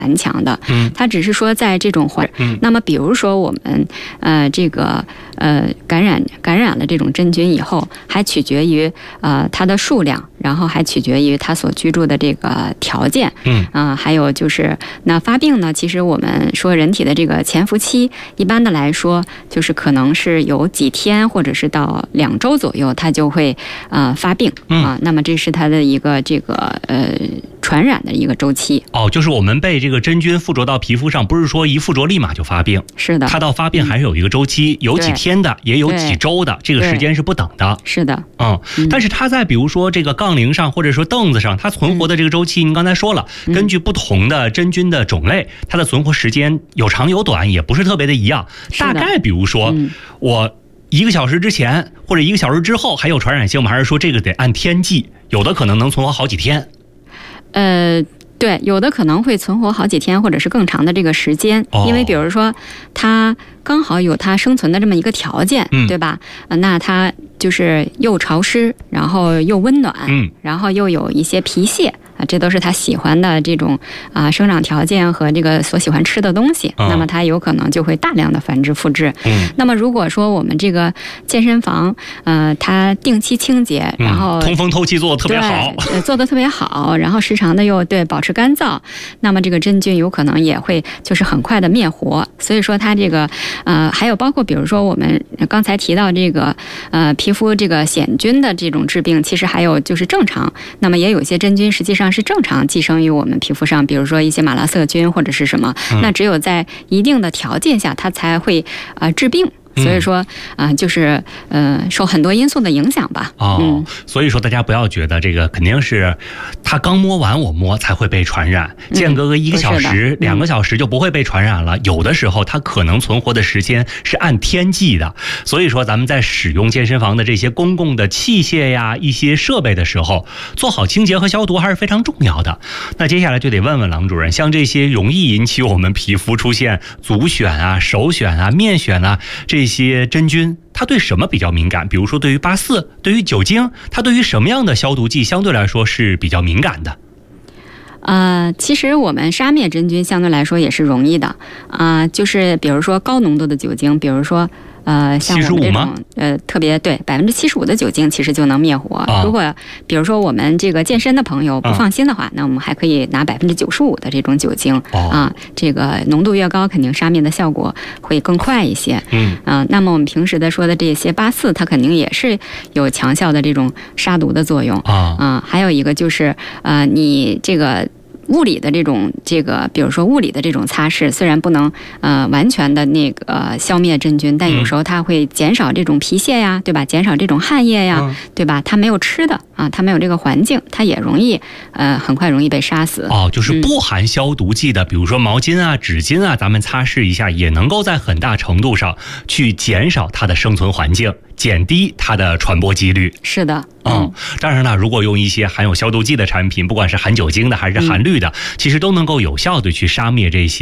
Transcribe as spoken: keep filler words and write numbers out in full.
顽强的， 嗯， 它只是说在这种环， 嗯， 那么比如说我们呃这个呃感染感染了这种真菌以后，还取决于呃它的数量，然后还取决于它所居住的这个条件， 嗯啊、呃，还有就是那发病呢，其实我们说人体的这个潜伏期，一般的来说就是可能是有几天或者是到两周左右，它就会呃发病啊、呃，那么这是它的一个这个呃传染的一个周期。 哦，就是我们被这个真菌附着到皮肤上，不是说一附着立马就发病， 是的， 它到发病还是有一个周期，嗯、有几天的，也有几周的，这个时间是不等的。 是的， 嗯，但是它在比如说这个杠铃上或者说凳子上，它存活的这个周期，嗯、您刚才说了，根据不同的真菌的种类，它的存活时间有长有短，也不是特别的一样。大概比如说、嗯、我一个小时之前或者一个小时之后还有传染性，我们还是说这个得按天计，有的可能能存活好几天。 呃。对，有的可能会存活好几天，或者是更长的这个时间， 哦、 因为比如说它刚好有它生存的这么一个条件， 嗯、 对吧？那它就是又潮湿，然后又温暖， 嗯、 然后又有一些皮屑啊，这都是它喜欢的这种啊生长条件和这个所喜欢吃的东西。 哦、 那么它有可能就会大量的繁殖复制。 嗯、 那么如果说我们这个健身房，呃，它定期清洁，然后、 嗯、通风透气做得特别好， 对，做得特别好，然后时常的又对保持干燥，那么这个真菌有可能也会就是很快的灭活。所以说它这个呃还有包括比如说我们刚才提到这个呃皮肤这个癣菌的这种致病，其实还有就是正常，那么也有一些真菌实际上是正常寄生于我们皮肤上，比如说一些马拉色菌或者是什么， 嗯、 那只有在一定的条件下它才会呃致病。所以说啊、呃，就是呃，受很多因素的影响吧。 哦， 嗯、 所以说大家不要觉得这个肯定是他刚摸完我摸才会被传染， 嗯、 间隔个一个小时、两、嗯、个小时就不会被传染了。有的时候它可能存活的时间是按天计的。所以说咱们在使用健身房的这些公共的器械呀、一些设备的时候，做好清洁和消毒还是非常重要的。那接下来就得问问郎主任，像这些容易引起我们皮肤出现足癣啊、手癣啊、面癣啊这。这些真菌它对什么比较敏感？比如说对于八四，对于酒精，它对于什么样的消毒剂相对来说是比较敏感的？ 呃，其实我们杀灭真菌相对来说也是容易的啊、呃，就是比如说高浓度的酒精，比如说呃像我们这种呃特别对百分之七十五的酒精其实就能灭活。 啊、 如果比如说我们这个健身的朋友不放心的话，啊、那我们还可以拿百分之九十五的这种酒精、 哦、 啊，这个浓度越高，肯定杀灭的效果会更快一些。 嗯啊、呃，那么我们平时的说的这些八四，它肯定也是有强效的这种杀毒的作用啊。 啊，还有一个就是呃你这个。物理的这种这个，比如说物理的这种擦拭，虽然不能呃完全的那个、呃、消灭真菌，但有时候它会减少这种皮屑呀，对吧？减少这种汗液呀，嗯、对吧？它没有吃的啊，它没有这个环境，它也容易呃很快容易被杀死。 哦，就是不含消毒剂的，嗯、比如说毛巾啊、纸巾啊，咱们擦拭一下，也能够在很大程度上去减少它的生存环境，减低它的传播几率。 是的。 嗯，当然了，如果用一些含有消毒剂的产品，不管是含酒精的还是含氯的，嗯、其实都能够有效的去杀灭这些